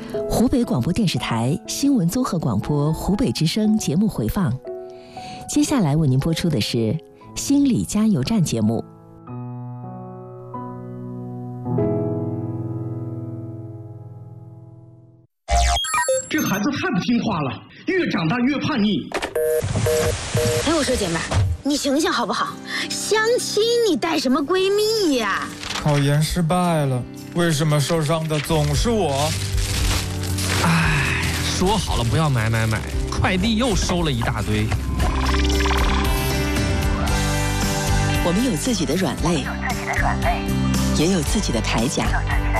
湖北广播电视台新闻综合广播湖北之声节目回放。接下来为您播出的是心理加油站节目。 这孩子太不听话了，越长大越叛逆。 哎，我说姐妹儿，你醒醒好不好？相亲你带什么闺蜜呀？ 考研失败了，为什么受伤的总是我？ 哎，说好了不要买，快递又收了一大堆。 我们有自己的软肋，也有自己的铠甲。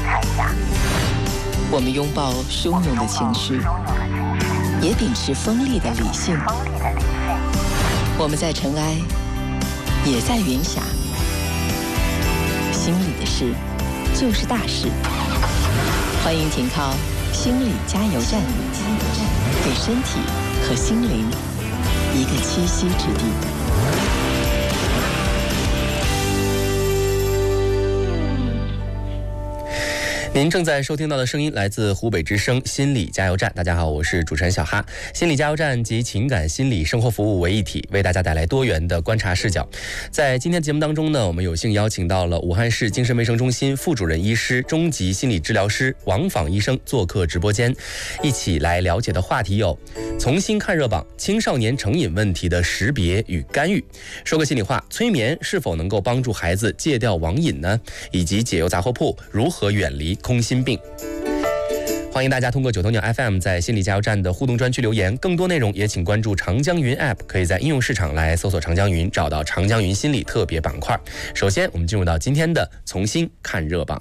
我们拥抱汹涌的情绪，也秉持锋利的理性。我们在尘埃，也在云霞。心里的事，就是大事。欢迎停靠心理加油站，给身体和心灵一个栖息之地。 您正在收听到的声音来自湖北之声心理加油站。大家好，我是主持人小哈。心理加油站集情感、心理、生活服务为一体，为大家带来多元的观察视角。在今天节目当中呢，我们有幸邀请到了武汉市精神卫生中心副主任医师、中级心理治疗师王昉医生做客直播间，一起来了解的话题有：从新看热榜，青少年成瘾问题的识别与干预。说个心里话，催眠是否能够帮助孩子戒掉网瘾呢？以及解忧杂货铺如何远离空心病。欢迎大家通过九头鸟 FM 在心理加油站的互动专区留言，更多内容也请关注长江云 App， 可以在应用市场来搜索长江云，找到长江云心理特别板块。首先我们进入到今天的从新看热榜。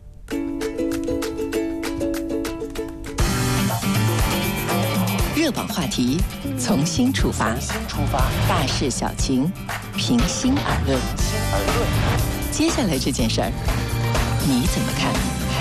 热榜话题从新出发，大事小情平心而论。接下来这件事儿你怎么看？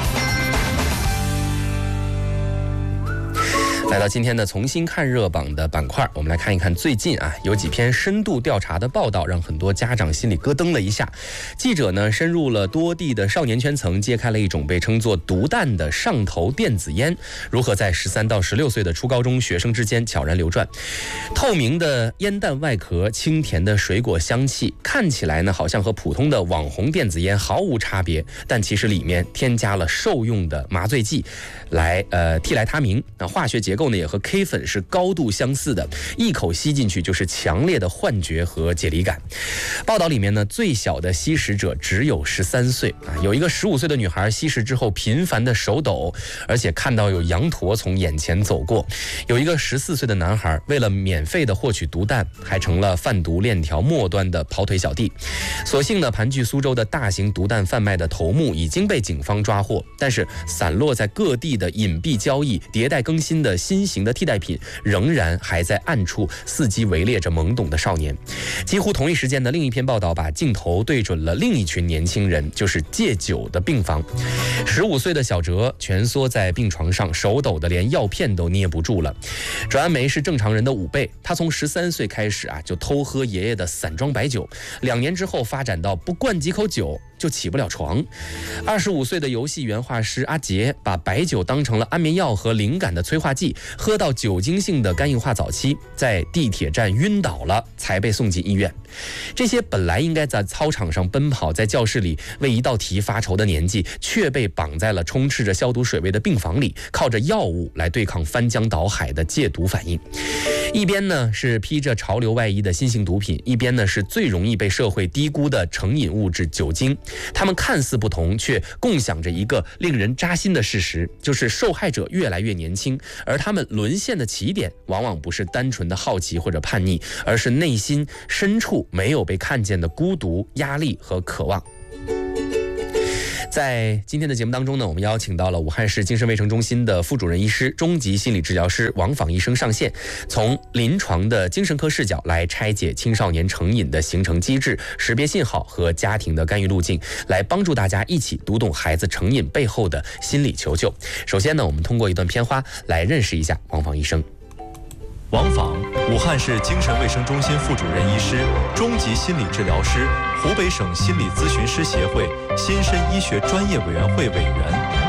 来到今天的从新看热榜的板块，我们来看一看最近有几篇深度调查的报道，让很多家长心里咯噔了一下。记者呢深入了多地的少年圈层，揭开了一种被称作毒弹的上头电子烟如何在13到16岁的初高中学生之间悄然流转。透明的烟弹外壳，清甜的水果香气，看起来呢好像和普通的网红电子烟毫无差别，但其实里面添加了受用的麻醉剂来替来他明。那化学结构呢也和 K 粉是高度相似的，一口吸进去就是强烈的幻觉和解离感。报道里面呢，最小的吸食者只有13岁有一个15岁的女孩吸食之后频繁的手抖，而且看到有羊驼从眼前走过。有一个14岁的男孩为了免费的获取毒弹，还成了贩毒链条末端的跑腿小弟。所幸呢，盘踞苏州的大型毒弹贩卖的头目已经被警方抓获，但是散落在各地的隐蔽交易、迭代更新的新型的替代品仍然还在暗处伺机围猎着懵懂的少年。几乎同一时间的另一篇报道把镜头对准了另一群年轻人，就是戒酒的病房。15岁的小哲蜷缩在病床上，手抖的连药片都捏不住了。转氨酶是正常人的5倍，他从13岁开始就偷喝爷爷的散装白酒，2年之后发展到不灌几口酒就起不了床。25岁的游戏原画师阿杰把白酒当成了安眠药和灵感的催化剂，喝到酒精性的肝硬化早期，在地铁站晕倒了，才被送进医院。这些本来应该在操场上奔跑，在教室里为一道题发愁的年纪，却被绑在了充斥着消毒水味的病房里，靠着药物来对抗翻江倒海的戒毒反应。一边呢是披着潮流外衣的新型毒品，一边呢是最容易被社会低估的成瘾物质酒精。他们看似不同，却共享着一个令人扎心的事实，就是受害者越来越年轻，而他们沦陷的起点往往不是单纯的好奇或者叛逆，而是内心深处没有被看见的孤独、压力和渴望。在今天的节目当中呢，我们邀请到了武汉市精神卫生中心的副主任医师、中级心理治疗师王昉医生上线，从临床的精神科视角来拆解青少年成瘾的形成机制、识别信号和家庭的干预路径，来帮助大家一起读懂孩子成瘾背后的心理求救。首先呢，我们通过一段片花来认识一下王昉医生。 王昉，武汉市精神卫生中心副主任医师、中级心理治疗师，湖北省心理咨询师协会新生医学专业委员会委员。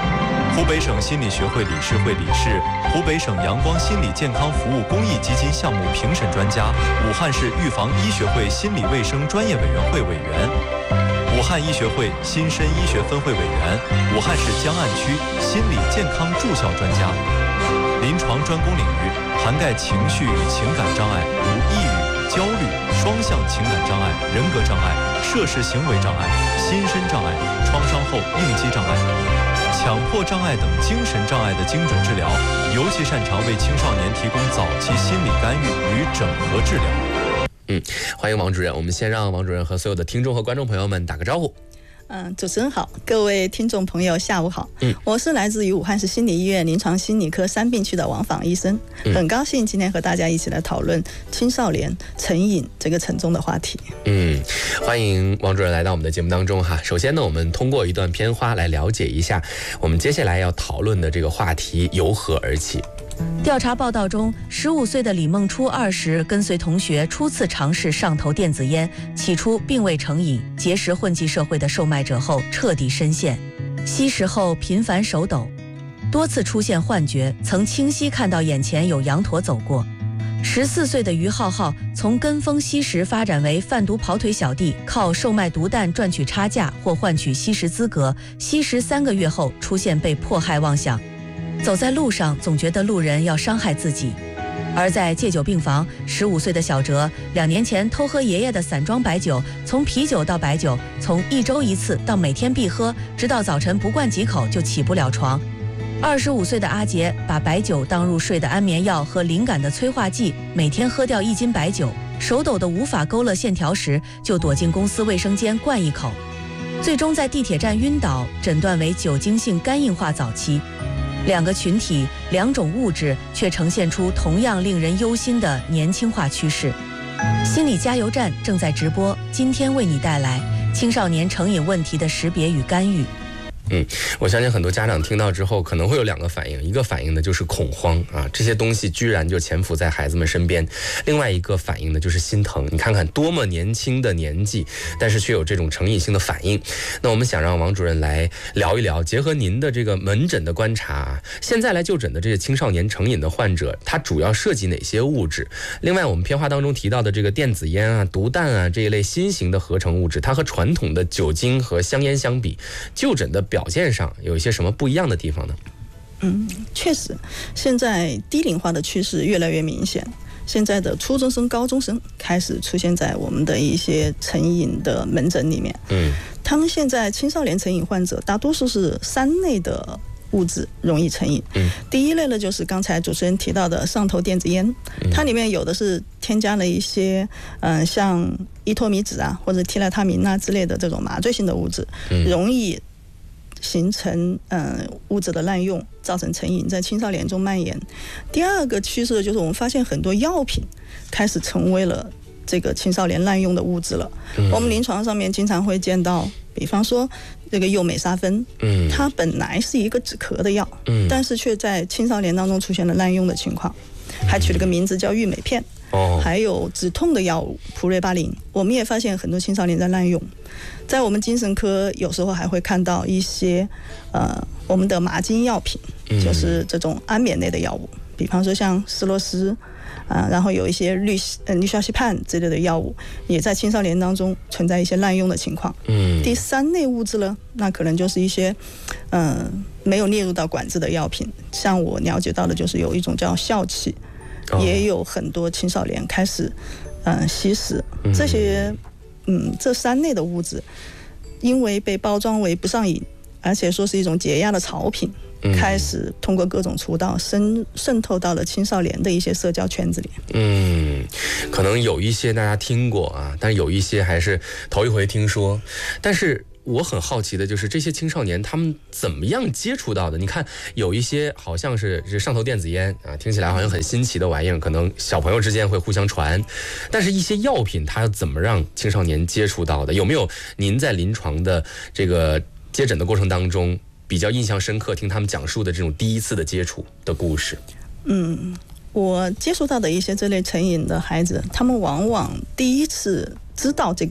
湖北省心理学会理事会理事、湖北省阳光心理健康服务公益基金项目评审专家、武汉市预防医学会心理卫生专业委员会委员、武汉医学会新生医学分会委员、武汉市江岸区心理健康助教专家。临床专攻领域涵盖情绪与情感障碍，如抑郁、焦虑、双向情感障碍、人格障碍、涉事行为障碍、心身障碍、创伤后应激障碍、强迫障碍等精神障碍的精准治疗，尤其擅长为青少年提供早期心理干预与整合治疗。 欢迎王主任，我们先让王主任和所有的听众和观众朋友们打个招呼。 主持人好，各位听众朋友下午好。我是来自于武汉市心理医院临床心理科3病区的王访医生，很高兴今天和大家一起来讨论青少年成瘾这个沉重的话题。 欢迎王主任来到我们的节目当中哈。首先呢，我们通过一段片花来了解一下我们接下来要讨论的这个话题由何而起。 调查报道中，15岁的李梦初20跟随同学初次尝试上头电子烟，起初并未成瘾，结识混迹社会的售卖者后彻底深陷，吸食后频繁手抖，多次出现幻觉，曾清晰看到眼前有羊驼走过。14岁的于浩浩从跟风吸食发展为贩毒跑腿小弟，靠售卖毒弹赚取差价或换取吸食资格，吸食3个月后出现被迫害妄想，走在路上总觉得路人要伤害自己。而在戒酒病房，15岁的小哲2年前偷喝爷爷的散装白酒，从啤酒到白酒，从1周1次到每天必喝，直到早晨不灌几口就起不了床。25岁的阿杰把白酒当入睡的安眠药和灵感的催化剂，每天喝掉1斤白酒，手抖得无法勾勒线条时，就躲进公司卫生间灌1口，最终在地铁站晕倒，诊断为酒精性肝硬化早期。2个群体2种物质，却呈现出同样令人忧心的年轻化趋势。心理加油站正在直播，今天为你带来青少年成瘾问题的识别与干预。 我相信很多家长听到之后可能会有2个反应，一个反应呢就是恐慌啊，这些东西居然就潜伏在孩子们身边；另外一个反应呢就是心疼，你看看多么年轻的年纪，但是却有这种成瘾性的反应。那我们想让王主任来聊一聊，结合您的这个门诊的观察，现在来就诊的这些青少年成瘾的患者，它主要涉及哪些物质？另外我们片花当中提到的这个电子烟啊、毒弹啊这一类新型的合成物质，它和传统的酒精和香烟相比，就诊的表现上有一些什么不一样的地方呢？ 确实，现在低龄化的趋势越来越明显。现在的初中生、高中生开始出现在我们的一些成瘾的门诊里面。他们现在青少年成瘾患者大多数是3类的物质容易成瘾。第一类呢，就是刚才主持人提到的上头电子烟，它里面有的是添加了一些像依托米酯啊或者替赖他明啊之类的这种麻醉性的物质，容易形成物质的滥用，造成成瘾在青少年中蔓延。第2个趋势就是我们发现很多药品开始成为了这个青少年滥用的物质了。我们临床上面经常会见到，比方说这个右美沙芬，它本来是一个止咳的药，但是却在青少年当中出现了滥用的情况，还取了个名字叫郁美片。还有止痛的药物普瑞巴林，我们也发现很多青少年在滥用。在我们精神科有时候还会看到一些我们的麻筋药品，就是这种安眠类的药物，比方说像斯洛斯然后有一些氯硝西泮之类的药物，也在青少年当中存在一些滥用的情况。第3类物质呢，那可能就是一些没有列入到管制的药品，像我了解到的就是有一种叫笑气，也有很多青少年开始吸食这些这3类的物质，因为被包装为不上瘾，而且说是一种解压的潮品，开始通过各种渠道渗透到了青少年的一些社交圈子里。 可能有一些大家听过啊，但有一些还是头一回听说。但是我很好奇的就是这些青少年他们怎么样接触到的？你看有一些好像是上头电子烟啊，听起来好像很新奇的玩意儿，可能小朋友之间会互相传，但是一些药品它怎么让青少年接触到的？有没有您在临床的这个接诊的过程当中比较印象深刻，听他们讲述的这种第一次的接触的故事？ 我接触到的一些这类成瘾的孩子，他们往往第一次知道这个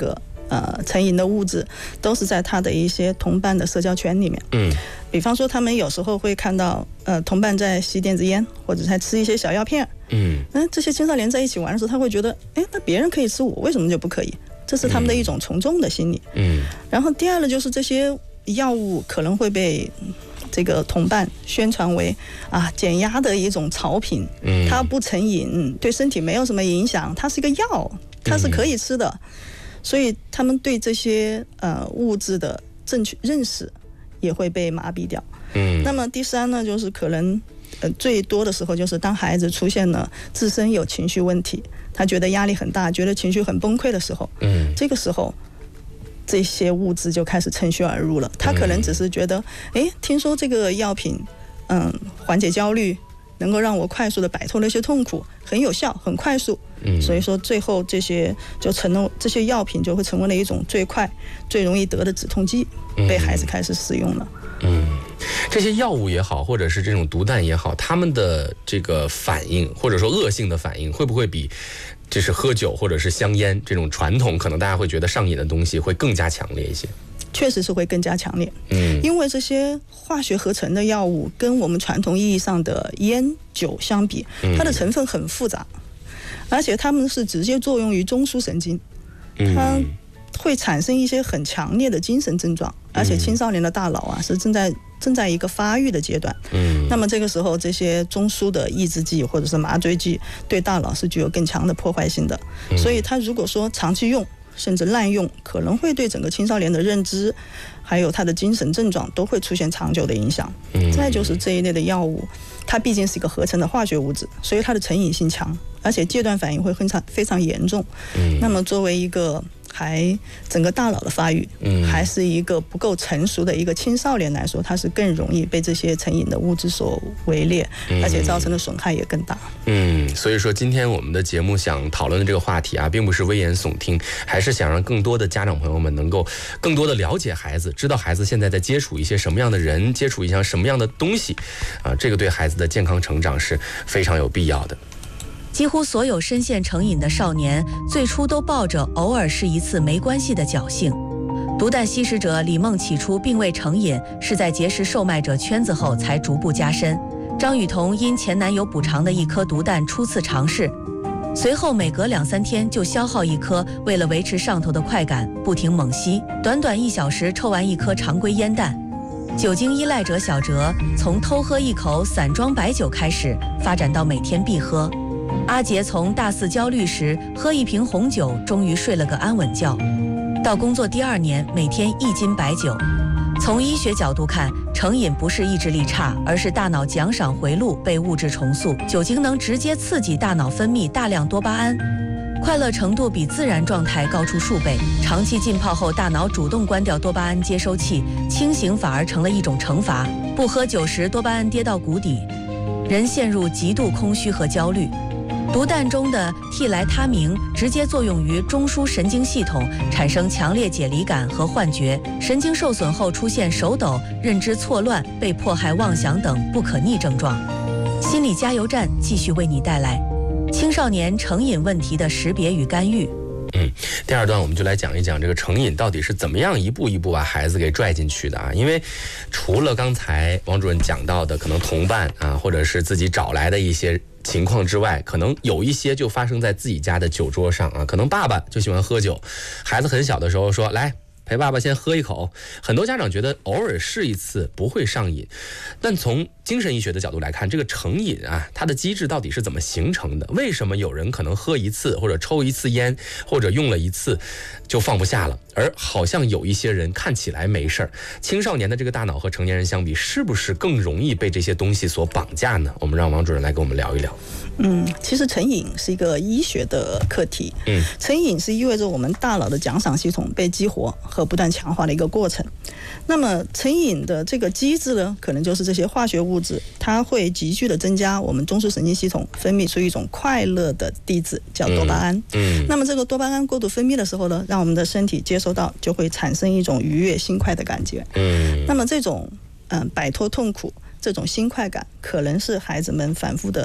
成瘾的物质，都是在他的一些同伴的社交圈里面。比方说他们有时候会看到同伴在吸电子烟，或者在吃一些小药片。这些青少年在一起玩的时候，他会觉得，那别人可以吃，我为什么就不可以？这是他们的一种从众的心理。然后第二呢，就是这些药物可能会被这个同伴宣传为减压的一种草品，它不成瘾，对身体没有什么影响，它是一个药，它是可以吃的。所以他们对这些物质的正确认识也会被麻痹掉。那么第三呢，就是可能最多的时候就是当孩子出现了自身有情绪问题，他觉得压力很大，觉得情绪很崩溃的时候，这个时候这些物质就开始趁虚而入了。他可能只是觉得，听说这个药品缓解焦虑，能够让我快速的摆脱那些痛苦，很有效，很快速。所以说最后这些药品就会成为了一种最快最容易得的止痛剂，被孩子开始使用了。 这些药物也好，或者是这种毒弹也好，他们的这个反应，或者说恶性的反应，会不会比这是喝酒或者是香烟这种传统可能大家会觉得上瘾的东西会更加强烈一些？ 确实是会更加强烈。因为这些化学合成的药物跟我们传统意义上的烟酒相比，它的成分很复杂，而且它们是直接作用于中枢神经，它会产生一些很强烈的精神症状，而且青少年的大脑是正在一个发育的阶段。那么这个时候这些中枢的抑制剂或者是麻醉剂对大脑是具有更强的破坏性的，所以它如果说长期用甚至滥用，可能会对整个青少年的认知还有他的精神症状都会出现长久的影响。再就是这一类的药物，它毕竟是一个合成的化学物质，所以它的成瘾性强，而且戒断反应会非常严重。那么作为一个整个大脑的发育还是一个不够成熟的一个青少年来说，他是更容易被这些成瘾的物质所围猎，而且造成的损害也更大。 所以说今天我们的节目想讨论的这个话题并不是危言耸听，还是想让更多的家长朋友们能够更多的了解孩子，知道孩子现在在接触一些什么样的人，接触一些什么样的东西这个对孩子的健康成长是非常有必要的。 几乎所有深陷成瘾的少年，最初都抱着偶尔是一次没关系的侥幸。毒弹吸食者李梦起初并未成瘾，是在结识售卖者圈子后才逐步加深。张雨桐因前男友补偿的一颗毒弹初次尝试，随后每隔2-3天就消耗一颗，为了维持上头的快感，不停猛吸，短短1小时抽完一颗常规烟弹。酒精依赖者小哲从偷喝一口散装白酒开始，发展到每天必喝。阿杰从大4焦虑时喝1瓶红酒，终于睡了个安稳觉，到工作第2年每天1斤白酒。从医学角度看，成瘾不是意志力差，而是大脑奖赏回路被物质重塑。酒精能直接刺激大脑分泌大量多巴胺，快乐程度比自然状态高出数倍。长期浸泡后，大脑主动关掉多巴胺接收器，清醒反而成了一种惩罚。不喝酒时，多巴胺跌到谷底，人陷入极度空虚和焦虑。毒弹中的替来他明直接作用于中枢神经系统，产生强烈解离感和幻觉，神经受损后出现手抖、认知错乱、被迫害妄想等不可逆症状。心理加油站继续为你带来青少年成瘾问题的识别与干预。 第2段我们就来讲一讲这个成瘾到底是怎么样一步一步把孩子给拽进去的因为除了刚才王主任讲到的可能同伴或者是自己找来的一些情况之外，可能有一些就发生在自己家的酒桌上可能爸爸就喜欢喝酒，孩子很小的时候说来陪爸爸先喝一口，很多家长觉得偶尔试一次不会上瘾，但从精神医学的角度来看，这个成瘾它的机制到底是怎么形成的？为什么有人可能喝一次或者抽一次烟或者用了一次就放不下了，而好像有一些人看起来没事儿？青少年的这个大脑和成年人相比，是不是更容易被这些东西所绑架呢？我们让王主任来跟我们聊一聊。 其实成瘾是一个医学的课题。成瘾是意味着我们大脑的奖赏系统被激活和不断强化的一个过程。那么成瘾的这个机制呢，可能就是这些化学物质，它会急剧的增加我们中枢神经系统分泌出一种快乐的递质，叫多巴胺。那么这个多巴胺过度分泌的时候呢，让我们的身体接收到，就会产生一种愉悦心快的感觉。那么这种摆脱痛苦，这种新快感，可能是孩子们反复的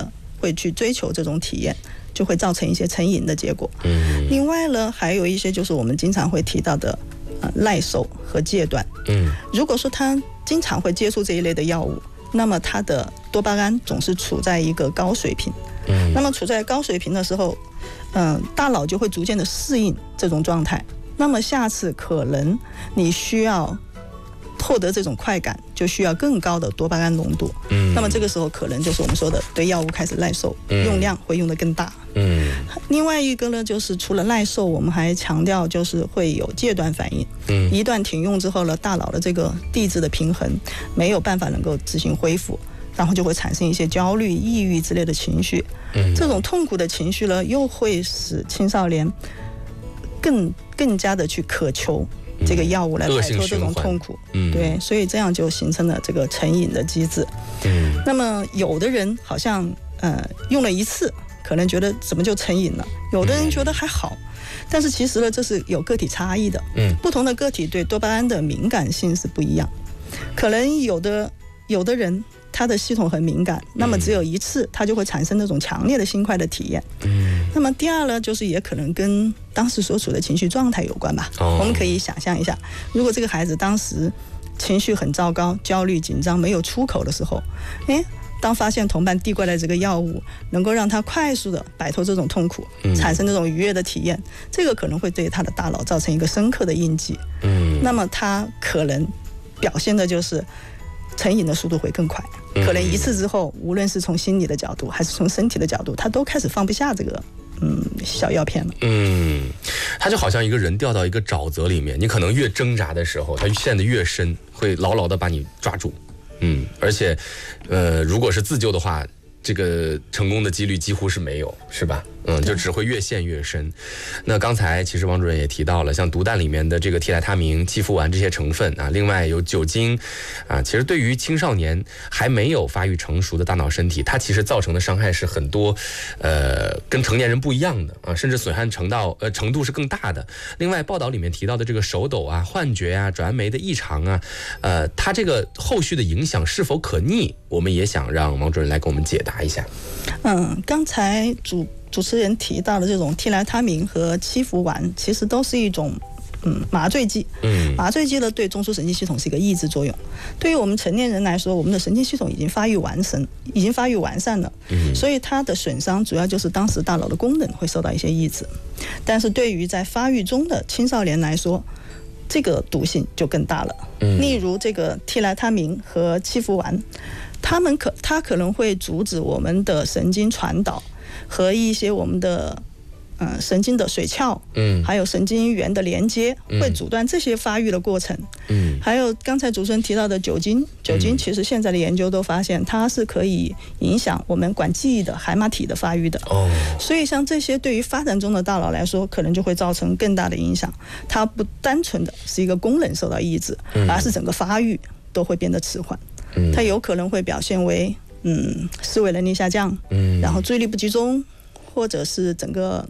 会去追求这种体验，就会造成一些成瘾的结果。另外呢，还有一些就是我们经常会提到的耐受和戒断。如果说他经常会接触这一类的药物，那么他的多巴胺总是处在一个高水平。那么处在高水平的时候，大脑就会逐渐的适应这种状态。那么下次可能你需要获得这种快感，就需要更高的多巴胺浓度。那么这个时候可能就是我们说的对药物开始耐受，用量会用得更大。另外一个呢，就是除了耐受，我们还强调就是会有戒断反应。一旦停用之后呢，大脑的这个地质的平衡没有办法能够自行恢复，然后就会产生一些焦虑、抑郁之类的情绪。这种痛苦的情绪呢，又会使青少年更加的去渴求这个药物来摆脱这种痛苦。对，所以这样就形成了这个成瘾的机制。那么有的人好像用了一次，可能觉得怎么就成瘾了，有的人觉得还好，但是其实呢，这是有个体差异的。不同的个体对多巴胺的敏感性是不一样，可能有的人他的系统很敏感，那么只有一次他就会产生那种强烈的心快的体验。那么第二呢，就是也可能跟当时所处的情绪状态有关吧。我们可以想象一下，如果这个孩子当时情绪很糟糕、焦虑、紧张、没有出口的时候，当发现同伴递过来这个药物能够让他快速的摆脱这种痛苦，产生这种愉悦的体验，这个可能会对他的大脑造成一个深刻的印记。那么他可能表现的就是成瘾的速度会更快，可能一次之后，无论是从心理的角度还是从身体的角度，他都开始放不下这个小药片了。 他就好像一个人掉到一个沼泽里面，你可能越挣扎的时候，他陷得越深，会牢牢的把你抓住。而且如果是自救的话，这个成功的几率几乎是没有，是吧？就只会越陷越深。那刚才其实王主任也提到了，像毒弹里面的这个替代他命、气呋烷这些成分啊，另外有酒精啊，其实对于青少年还没有发育成熟的大脑身体，它其实造成的伤害是很多，跟成年人不一样的啊，甚至损害程度是更大的。另外，报道里面提到的这个手抖啊、幻觉啊、转氨酶的异常啊，它这个后续的影响是否可逆，我们也想让王主任来给我们解答一下。 刚才主持人提到的这种替来他命和七氟烷，其实都是一种麻醉剂。麻醉剂呢，对中枢神经系统是一个抑制作用。对于我们成年人来说，我们的神经系统已经发育完善了，所以它的损伤主要就是当时大脑的功能会受到一些抑制。但是对于在发育中的青少年来说，这个毒性就更大了。例如这个替来他命和七氟烷，它可能会阻止我们的神经传导和一些我们的神经的髓鞘，还有神经元的连接，会阻断这些发育的过程。还有刚才主持人提到的酒精其实现在的研究都发现它是可以影响我们管记忆的海马体的发育的。所以像这些对于发展中的大脑来说，可能就会造成更大的影响。它不单纯的是一个功能受到抑制，而是整个发育都会变得迟缓。它有可能会表现为思维能力下降，然后注意力不集中，或者是整个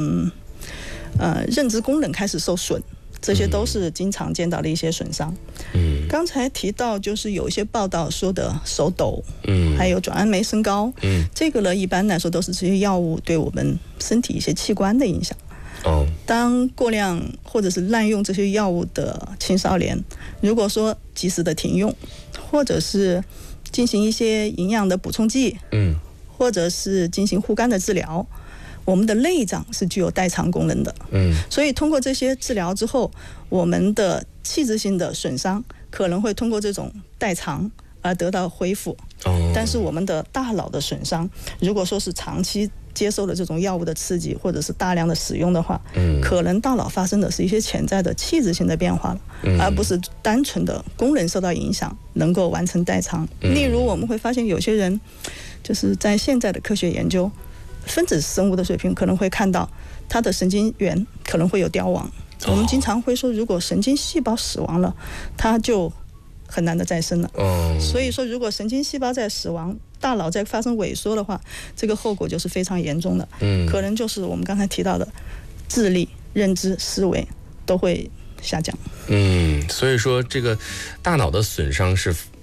认知功能开始受损，这些都是经常见到的一些损伤。刚才提到就是有一些报道说的手抖，还有转氨酶升高，这个呢一般来说都是这些药物对我们身体一些器官的影响。当过量或者是滥用这些药物的青少年，如果说及时的停用，或者是进行一些营养的补充剂，或者是进行护肝的治疗，我们的内脏是具有代偿功能的。所以通过这些治疗之后，我们的器质性的损伤可能会通过这种代偿而得到恢复。但是我们的大脑的损伤，如果说是长期接受了这种药物的刺激，或者是大量的使用的话，可能大脑发生的是一些潜在的器质性的变化了，而不是单纯的功能受到影响能够完成代偿。例如我们会发现有些人就是在现在的科学研究分子生物的水平，可能会看到他的神经元可能会有凋亡。我们经常会说，如果神经细胞死亡了，它就很难的再生了。所以说如果神经细胞在死亡，大脑在发生萎缩的话，这个后果就是非常严重的。可能就是我们刚才提到的智力、认知、思维都会下降。 所以说这个大脑的损伤是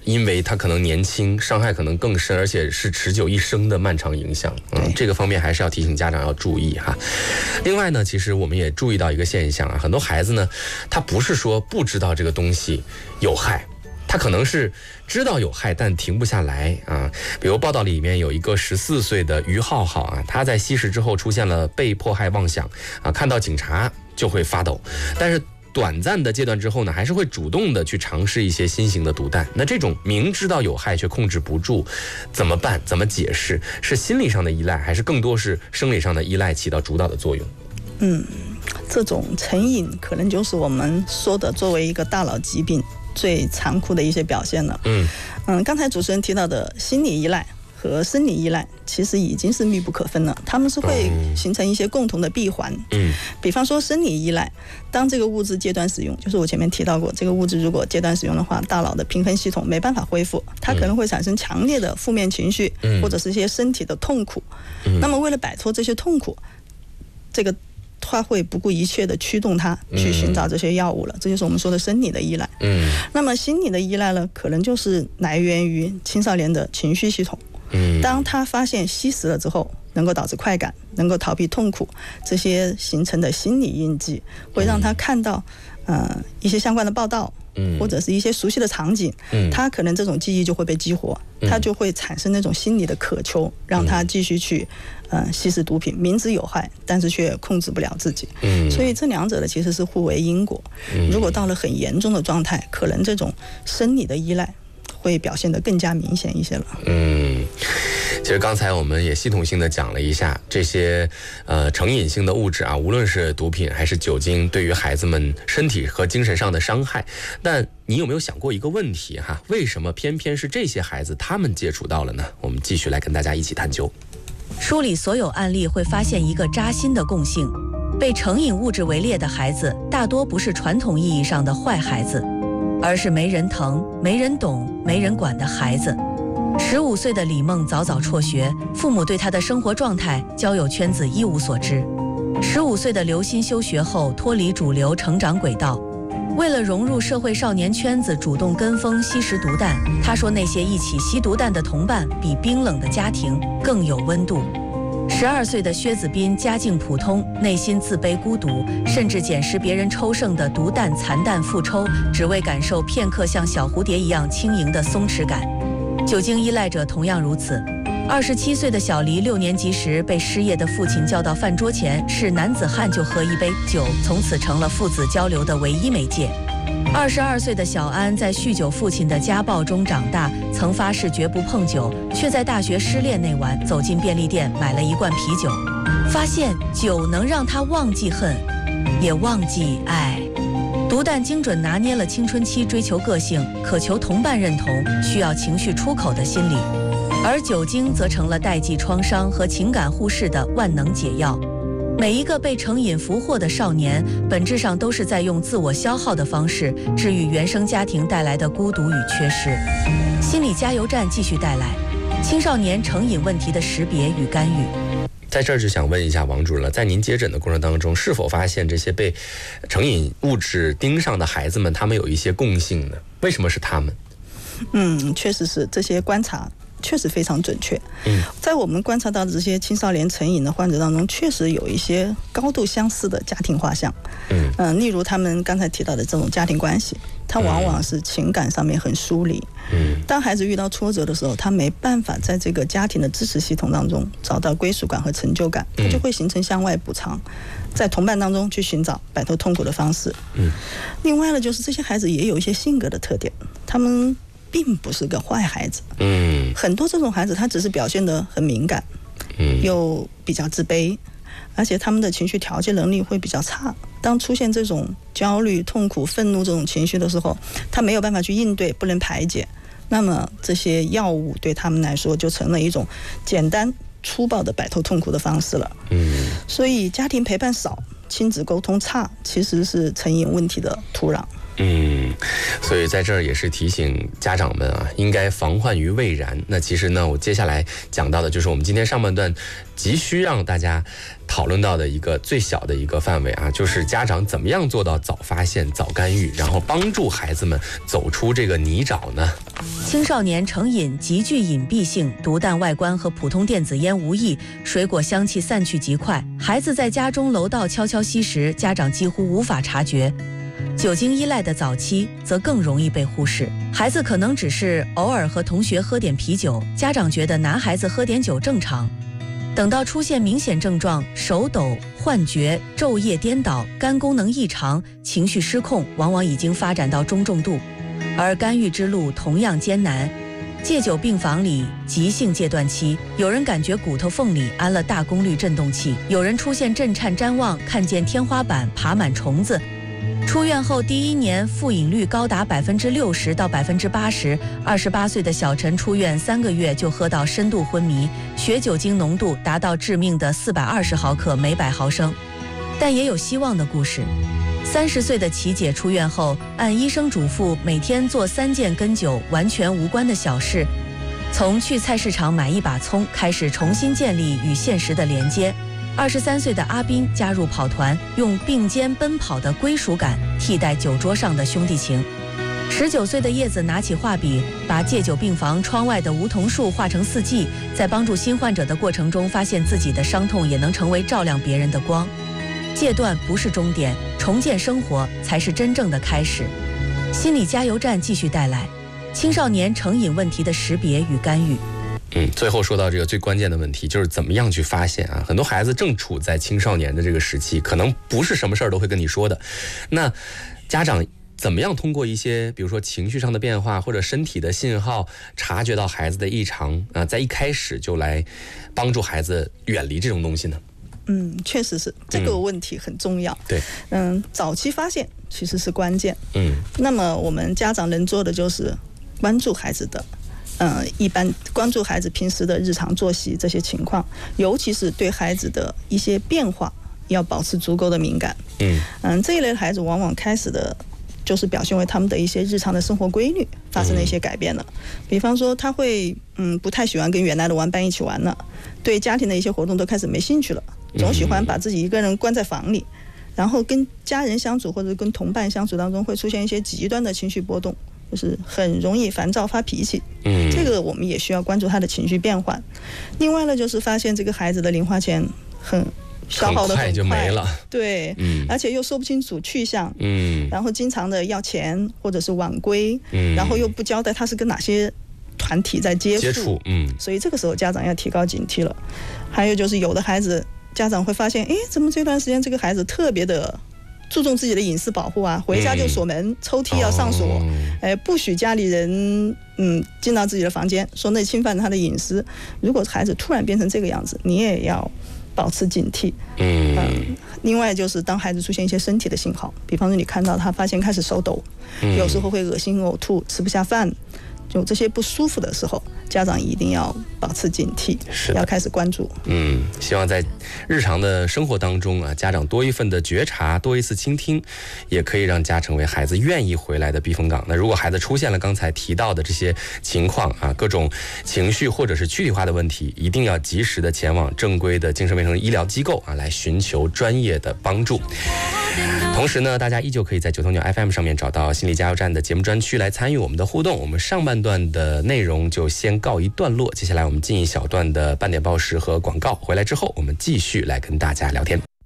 因为他可能年轻，伤害可能更深，而且是持久一生的漫长影响。这个方面还是要提醒家长要注意哈。另外呢，其实我们也注意到一个现象啊，很多孩子呢，他不是说不知道这个东西有害，他可能是知道有害，但停不下来啊。比如报道里面有一个14岁的于浩浩啊，他在吸食之后出现了被迫害妄想啊，看到警察就会发抖，但是短暂的阶段之后呢，还是会主动的去尝试一些新型的毒弹。那这种明知道有害却控制不住，怎么办？怎么解释？是心理上的依赖，还是更多是生理上的依赖起到主导的作用？ 这种成瘾可能就是我们说的作为一个大脑疾病最残酷的一些表现了。刚才主持人提到的心理依赖和生理依赖其实已经是密不可分了，他们是会形成一些共同的闭环。比方说生理依赖，当这个物质阶段使用，就是我前面提到过，这个物质如果阶段使用的话，大脑的平衡系统没办法恢复，它可能会产生强烈的负面情绪，或者是一些身体的痛苦。那么为了摆脱这些痛苦，这个他会不顾一切的驱动他去寻找这些药物了，这就是我们说的生理的依赖。那么心理的依赖呢，可能就是来源于青少年的情绪系统。当他发现吸食了之后能够导致快感，能够逃避痛苦，这些形成的心理印记会让他看到一些相关的报道，或者是一些熟悉的场景，他可能这种记忆就会被激活，他就会产生那种心理的渴求，让他继续去吸食毒品，明知有害，但是却控制不了自己。所以这两者呢其实是互为因果。如果到了很严重的状态，可能这种生理的依赖会表现得更加明显一些了。 其实刚才我们也系统性的讲了一下这些成瘾性的物质啊，无论是毒品还是酒精，对于孩子们身体和精神上的伤害。但你有没有想过一个问题哈？为什么偏偏是这些孩子他们接触到了呢？我们继续来跟大家一起探究。 梳理所有案例会发现一个扎心的共性：被成瘾物质围猎的孩子大多不是传统意义上的坏孩子，而是没人疼、没人懂、没人管的孩子。15岁的李梦早早辍学，父母对她的生活状态、交友圈子一无所知。15岁的刘鑫休学后脱离主流成长轨道，为了融入社会少年圈子，主动跟风吸食毒弹。他说那些一起吸毒弹的同伴比冰冷的家庭更有温度。12岁的薛子斌家境普通，内心自卑孤独，甚至捡拾别人抽剩的毒弹残弹复抽，只为感受片刻像小蝴蝶一样轻盈的松弛感。酒精依赖者同样如此。27岁的小黎6年级时被失业的父亲叫到饭桌前，是男子汉就喝一杯酒，从此成了父子交流的唯一媒介。22岁的小安在酗酒父亲的家暴中长大，曾发誓绝不碰酒，却在大学失恋那晚走进便利店买了一罐啤酒，发现酒能让他忘记恨，也忘记爱。毒弹精准拿捏了青春期追求个性、渴求同伴认同、需要情绪出口的心理，而酒精则成了代际创伤和情感忽视的万能解药。每一个被成瘾俘获的少年，本质上都是在用自我消耗的方式治愈原生家庭带来的孤独与缺失。心理加油站继续带来青少年成瘾问题的识别与干预。 在这儿就想问一下王主任了，在您接诊的过程当中，是否发现这些被成瘾物质盯上的孩子们，他们有一些共性呢？为什么是他们？ 确实是，这些观察确实非常准确。在我们观察到的这些青少年成瘾的患者当中，确实有一些高度相似的家庭画像。例如他们刚才提到的这种家庭关系，它往往是情感上面很疏离。当孩子遇到挫折的时候，他没办法在这个家庭的支持系统当中找到归属感和成就感，他就会形成向外补偿，在同伴当中去寻找摆脱痛苦的方式。另外呢，就是这些孩子也有一些性格的特点，他们并不是个坏孩子。很多这种孩子他只是表现得很敏感，又比较自卑，而且他们的情绪调节能力会比较差。当出现这种焦虑、痛苦、愤怒这种情绪的时候，他没有办法去应对，不能排解，那么这些药物对他们来说就成了一种简单粗暴的摆脱痛苦的方式了。所以家庭陪伴少、亲子沟通差，其实是成瘾问题的土壤。 所以在这儿也是提醒家长们啊，应该防患于未然。那其实呢，我接下来讲到的就是我们今天上半段急需让大家讨论到的一个最小的一个范围啊，就是家长怎么样做到早发现、早干预，然后帮助孩子们走出这个泥沼呢？ 青少年成瘾极具隐蔽性，毒弹外观和普通电子烟无异，水果香气散去极快。孩子在家中楼道悄悄吸食，家长几乎无法察觉。酒精依赖的早期则更容易被忽视，孩子可能只是偶尔和同学喝点啤酒，家长觉得男孩子喝点酒正常。等到出现明显症状，手抖、幻觉、昼夜颠倒、肝功能异常、情绪失控，往往已经发展到中重度。而干预之路同样艰难，戒酒病房里急性戒断期，有人感觉骨头缝里安了大功率振动器，有人出现震颤谵妄，看见天花板爬满虫子。出院后第1年复饮率高达60%到80%，28岁的小陈出院3个月就喝到深度昏迷，血酒精浓度达到致命的420毫克每100毫升。但也有希望的故事。30岁的齐姐出院后，按医生嘱咐每天做3件跟酒完全无关的小事，从去菜市场买一把葱开始重新建立与现实的连接。23岁的阿斌加入跑团，用并肩奔跑的归属感替代酒桌上的兄弟情。19岁的叶子拿起画笔，把戒酒病房窗外的梧桐树画成4季，在帮助新患者的过程中，发现自己的伤痛也能成为照亮别人的光。戒断不是终点，重建生活才是真正的开始。心理加油站继续带来青少年成瘾问题的识别与干预。 最后说到这个最关键的问题，就是怎么样去发现啊？很多孩子正处在青少年的这个时期，可能不是什么事儿都会跟你说的。那家长怎么样通过一些比如说情绪上的变化或者身体的信号，察觉到孩子的异常啊，在一开始就来帮助孩子远离这种东西呢？ 确实是这个问题很重要。 对， 早期发现其实是关键。那么我们家长能做的就是关注孩子的，一般关注孩子平时的日常作息这些情况，尤其是对孩子的一些变化要保持足够的敏感。这一类的孩子往往开始的就是表现为他们的一些日常的生活规律发生了一些改变了。比方说他会不太喜欢跟原来的玩伴一起玩了，对家庭的一些活动都开始没兴趣了，总喜欢把自己一个人关在房里，然后跟家人相处或者跟同伴相处当中会出现一些极端的情绪波动，就是很容易烦躁发脾气。这个我们也需要关注他的情绪变化。另外呢，就是发现这个孩子的零花钱消耗的很快就没了， 对，而且又说不清楚去向，然后经常的要钱或者是晚归，然后又不交代他是跟哪些团体在接触，所以这个时候家长要提高警惕了。还有就是有的孩子家长会发现，怎么这段时间这个孩子特别的注重自己的隐私保护啊，回家就锁门，抽屉要上锁，不许家里人进到自己的房间，说那侵犯他的隐私。如果孩子突然变成这个样子，你也要保持警惕。另外就是当孩子出现一些身体的信号，比方说你看到他发现开始手抖，有时候会恶心呕吐，吃不下饭，就这些不舒服的时候，家长一定要保持警惕，要开始关注。 希望在日常的生活当中啊，家长多一份的觉察，多一次倾听，也可以让家成为孩子愿意回来的避风港。那如果孩子出现了刚才提到的这些情况啊，各种情绪或者是躯体化的问题，一定要及时的前往正规的精神卫生医疗机构啊，来寻求专业的帮助。同时呢，大家依旧可以在九头鸟 FM 上面找到心理加油站的节目专区来参与我们的互动。我们上半段的内容就先告一段落，接下来我们进一小段的半点报时和广告，回来之后我们继续来跟大家聊天。